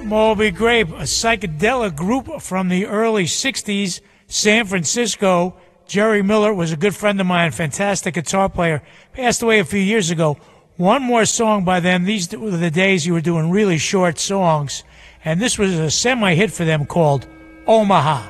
Moby Grape, a psychedelic group from the early 60s, San Francisco. Jerry Miller was a good friend of mine, fantastic guitar player, passed away a few years ago. One more song by them. These were the days you were doing really short songs, and this was a semi-hit for them called Omaha.